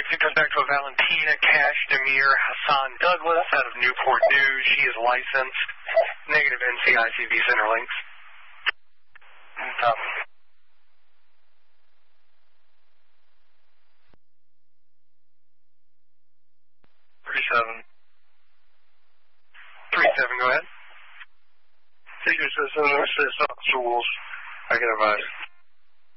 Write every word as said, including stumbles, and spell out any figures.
exit goes back to a Valentina Cash Demir Hassan Douglas out of Newport News. She is licensed. Negative N C I C B Centerlinks. Top. Three seven. Three seven. Go ahead. Secret system. This is Officer Wolf. I can advise.